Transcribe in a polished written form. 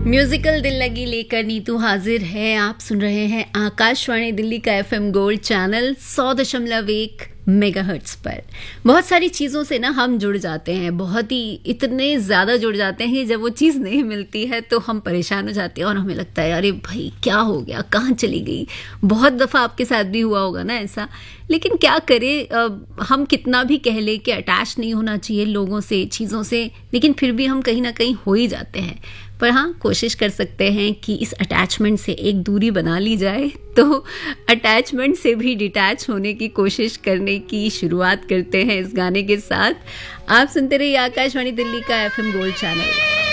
Musical दिल लगी लेकर नीतू हाजिर है। आप सुन रहे हैं आकाशवाणी दिल्ली का एफएम गोल्ड चैनल 100.1 मेगाहर्ट्ज पर। बहुत सारी चीज़ों से ना हम जुड़ जाते हैं, बहुत ही इतने ज़्यादा जुड़ जाते हैं कि जब वो चीज़ नहीं मिलती है तो हम परेशान हो जाते हैं और हमें लगता है अरे भाई क्या हो गया, कहाँ चली गई। बहुत दफ़ा आपके साथ भी हुआ होगा ना ऐसा। लेकिन क्या करें, हम कितना भी कह लें कि अटैच नहीं होना चाहिए लोगों से, चीज़ों से, लेकिन फिर भी हम कहीं ना कहीं हो ही जाते हैं। पर हाँ, कोशिश कर सकते हैं कि इस अटैचमेंट से एक दूरी बना ली जाए। तो अटैचमेंट से भी डिटैच होने की कोशिश करने की शुरुआत करते हैं इस गाने के साथ। आप सुनते रहिए आकाशवाणी दिल्ली का एफएम गोल्ड चैनल।